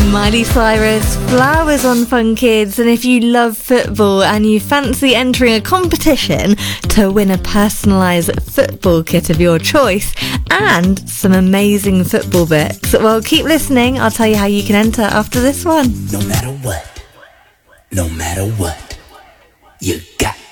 Miley Cyrus, Flowers on Fun Kids. And if you love football and you fancy entering a competition to win a personalised football kit of your choice and some amazing football books, well, keep listening. I'll tell you how you can enter after this one. No matter what, you got